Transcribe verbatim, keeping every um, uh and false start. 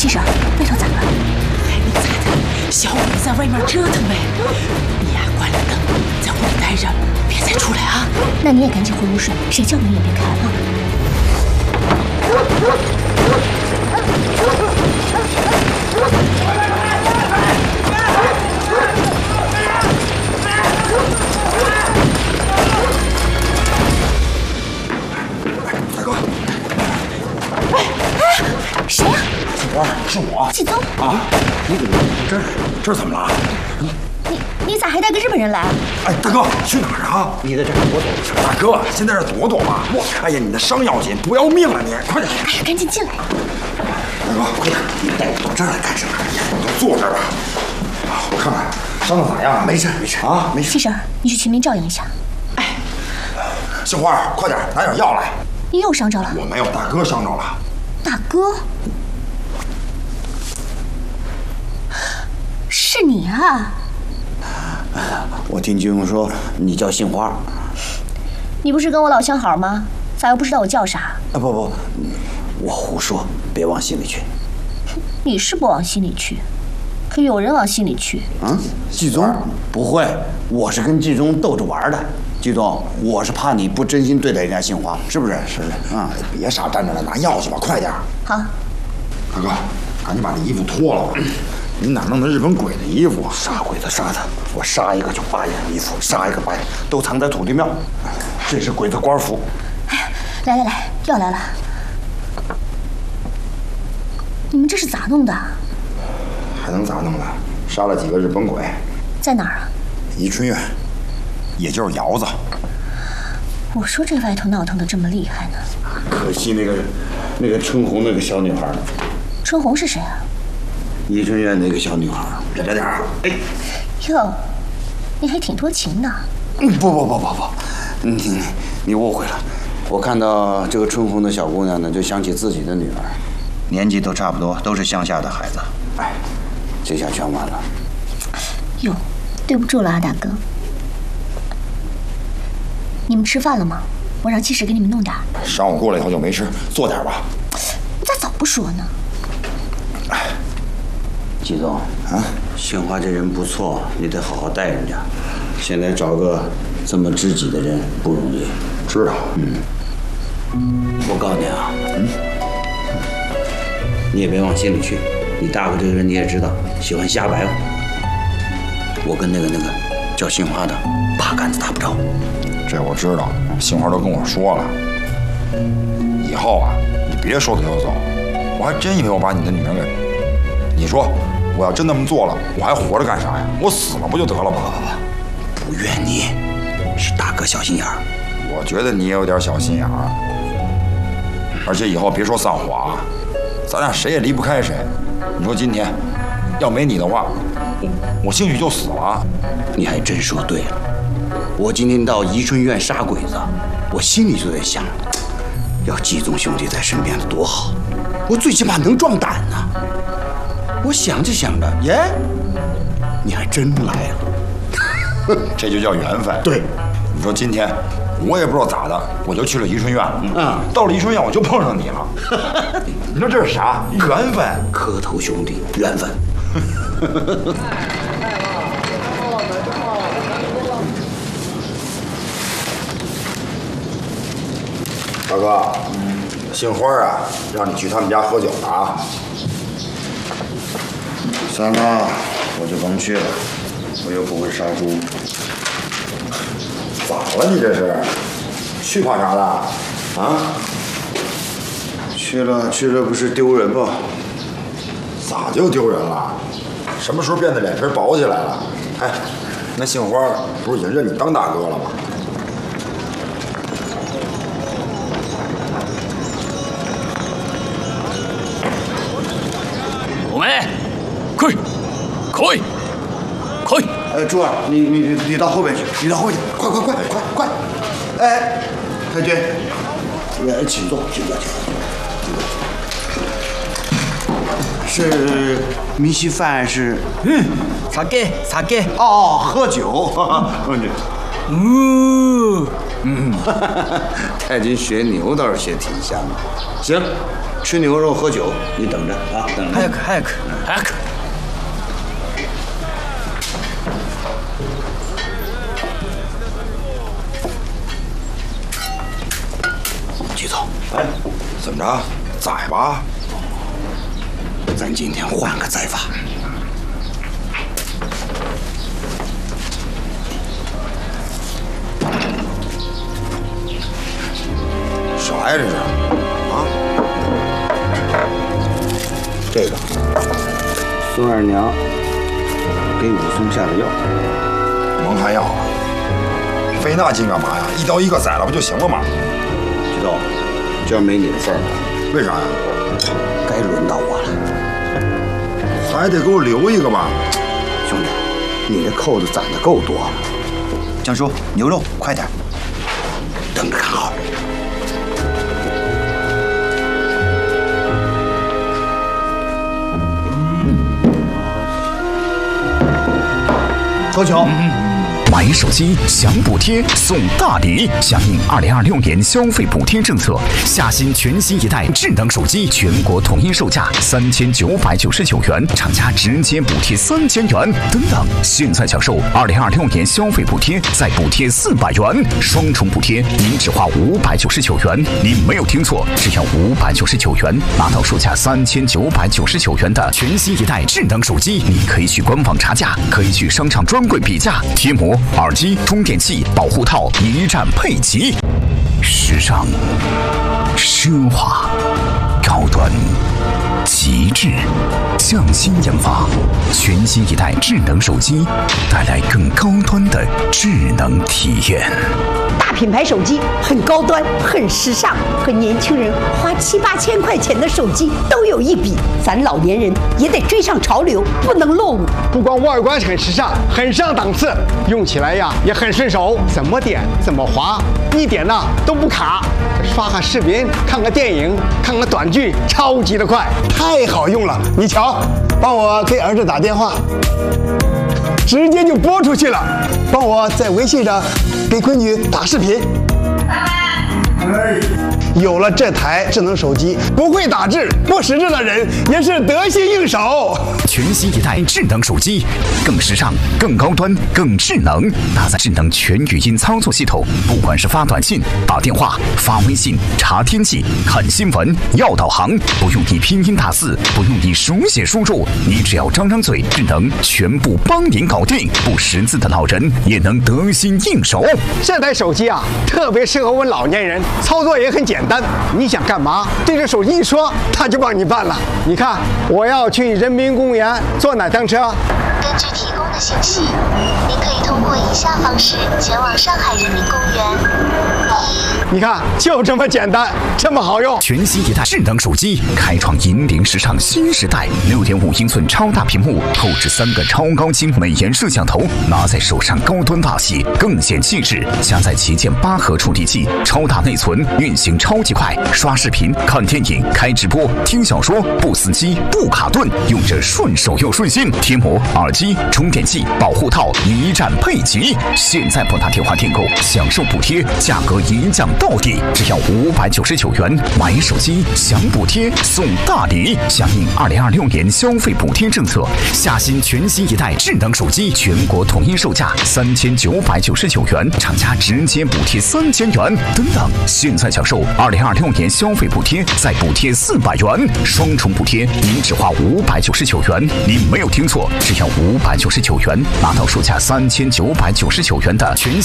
七婶，外头咋了？ 还能咋的？小鬼在外面折腾呗。你呀，关了灯，在屋里待着，别再出来啊。 那你也赶紧回屋睡，谁叫门也别开啊。 大哥， 哎哎，谁呀？ 杏花，是我。 季宗啊，你怎么这儿？这儿怎么了？ 你你咋还带个日本人来啊？ 哎，大哥，去哪儿啊？你在这儿，我走。大哥，先在这儿躲躲吧。我，哎呀，你的伤要紧，不要命了你！快点！ 哎呀，赶紧进来。 大哥，快点！你带我到这儿来干什么？都坐这儿吧。我看看伤的咋样？没事，没事啊，没事。 七婶，你去秦明照应一下。 哎， 杏花，快点拿点药来。 你又伤着了？ 我没有，大哥伤着了。 大哥？是你啊！ 我听金庸说你叫杏花， 你不是跟我老相好吗？咋又不知道我叫啥？ 啊不不，我胡说，别往心里去。 你是不往心里去，可有人往心里去。 嗯，季宗不会，我是跟季宗逗着玩的。季宗，我是怕你不真心对待人家杏花，是不是？是的。啊、嗯， 别傻站着了，拿药去吧，快点。 好。 大哥，赶紧把这衣服脱了吧。 你哪弄的日本鬼的衣服啊？ 杀鬼的杀他，我杀一个就八件衣服，杀一个八件，都藏在土地庙。这是鬼子官服。 哎，来来来，药来了。你们这是咋弄的？ 还能咋弄的？杀了几个日本鬼。 在哪儿啊？ 宜春院，也就是窑子。 我说这外头闹腾的这么厉害呢。 可惜那个那个春红那个小女孩。 春红是谁啊？ 宜春院那个小女孩， 忍着点儿。哎， 哟，你还挺多情的。 嗯，不不不不不，你你误会了。我看到这个春红的小姑娘呢，就想起自己的女儿，年纪都差不多，都是乡下的孩子。哎，这下全完了。 哟，对不住了啊，大哥。你们吃饭了吗？我让七婶给你们弄点。 上午过来以后就没吃，做点吧。 你咋早不说呢？ 哎。 季总啊，杏花这人不错，你得好好待人家。现在找个这么知己的人不容易。 知道， 嗯。我告诉你啊，嗯，你也别往心里去。你大哥这个人你也知道，喜欢瞎白话。我跟那个那个叫杏花的八竿子打不着。 这我知道，杏花都跟我说了。以后啊，你别说走就走。我还真以为我把你的女人给……你说。 我要真那么做了，我还活着干啥呀？我死了不就得了吗？ 不怨你，是大哥小心眼儿。 我觉得你也有点小心眼儿，而且以后别说散伙啊，咱俩谁也离不开谁。你说今天要没你的话，我我兴许就死了。 你还真说对了。我今天到宜春院杀鬼子，我心里就在想，要季宗兄弟在身边多好，我最起码能壮胆呢。 我想着想着，耶，你还真来了， 这就叫缘分。 对， 你说今天我也不知道咋的，我就去了宜春院了。 嗯， 到了宜春院我就碰上你了。你说这是啥？缘分？ 磕头兄弟，缘分。 大哥，杏花啊，让你去他们家喝酒了啊。 算了，我就甭去了，我又不会杀猪。 咋了你这是？去怕啥的？啊？ 去了去了不是丢人吗？ 咋就丢人了？什么时候变得脸皮薄起来了？哎，那杏花不是已经认你当大哥了吗？ 我们。 可以，可以，可以。 哎，珠儿，你你你你到后边去，你到后边去，快快快快快！哎，太君，来，请坐，请坐，请坐。是米稀饭是？ 嗯，茶给茶给。 哦，喝酒。嗯。 嗯， 嗯，太君学牛倒是学挺像的。行，吃牛肉喝酒，你等着啊，等着。 还可还可还可。 曲总， 哎，怎么着？宰吧？ 咱今天换个宰法。 啥呀这是？啊？ 这个，孙二娘给武松下的药。 蒙汗药啊？费那劲干嘛呀？一刀一个宰了不就行了吗？ 曲总，今儿没你的份儿了。 为啥呀？ 该轮到我了。 还得给我留一个吧？ 兄弟，你这扣子攒的够多了。 江叔，牛肉快点， 等着看好。 喝酒。 买手机享补贴送大礼，响应二零二六年消费补贴政策，夏新全新一代智能手机全国统一售价三千九百九十九元，厂家直接补贴三千元。等等，现在享受二零二六年消费补贴，再补贴四百元，双重补贴，您只花五百九十九元。您没有听错，只要五百九十九元，拿到售价三千九百九十九元的全新一代智能手机。你可以去官网查价，可以去商场专柜比价，贴膜、耳机、充电器、保护套一站配齐，时尚、奢华、高端、极致，匠心研发，全新一代智能手机，带来更高端的智能体验。 大品牌手机很高端，很时尚，和年轻人花七八千块钱的手机都有一比。咱老年人也得追上潮流，不能落伍。 不光外观很时尚，很上档次，用起来呀也很顺手，怎么点怎么滑，一点呐都不卡。刷个视频，看个电影，看个短剧，超级的快，太好用了。你瞧，帮我给儿子打电话，直接就拨出去了。帮我在微信上给闺女打视频。有了这台智能手机，不会打字、不识字的人也是得心应手。 全新一代智能手机，更时尚、更高端、更智能，搭载智能全语音操作系统，不管是发短信、打电话、发微信、查天气、看新闻、要导航，不用你拼音打字，不用你手写输入，你只要张张嘴，智能全部帮您搞定。不识字的老人也能得心应手。 这台手机啊，特别适合我们老年人，操作也很简单。你想干嘛，对着手机一说，它就帮你办了。你看，我要去人民公园坐哪趟车？ 根据提供的信息，您可以通过以下方式前往上海人民公园。 你看，就这么简单，这么好用。 全新一代智能手机，开创银铃时尚新时代。六点五英寸超大屏幕，后置三个超高清美颜摄像头，拿在手上高端大气，更显气质。加载旗舰八核处理器，超大内存，运行超级快。刷视频、看电影、开直播、听小说，不死机、不卡顿，用着顺手又顺心。贴膜、耳机、充电器、保护套一站配齐。现在拨打电话订购，享受补贴，价格一降到底，只要五百九十九元。买手机享补贴送大礼，响应二零二六年消费补贴政策，夏新全新一代智能手机全国统一售价三千九百九十九元，厂家直接补贴三千元。等等，现在享受二零二六年消费补贴，再补贴四百元，双重补贴，您只花五百九十九元。您没有听错，只要五百九十九元，拿到售价三千九百九十九元的全新。